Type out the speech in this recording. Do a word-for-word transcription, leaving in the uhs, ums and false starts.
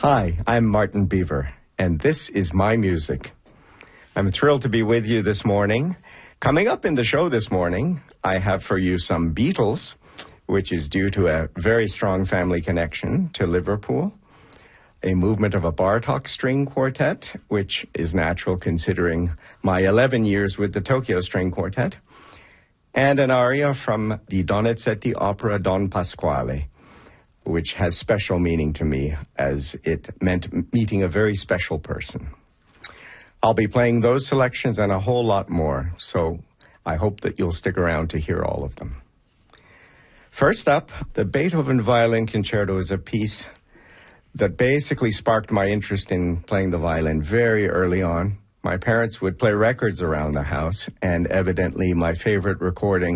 Hi, I'm Martin Beaver, and this is my music. I'm thrilled to be with you this morning. Coming up in the show this morning, I have for you some Beatles, which is due to a very strong family connection to Liverpool, a movement of a Bartók string quartet, which is natural considering my eleven years with the Tokyo String Quartet, and an aria from the Donizetti opera Don Pasquale, which has special meaning to me as it meant meeting a very special person. I'll be playing those selections and a whole lot more, so I hope that you'll stick around to hear all of them. First up, the Beethoven Violin Concerto is a piece that basically sparked my interest in playing the violin very early on. My parents would play records around the house, and evidently my favorite recording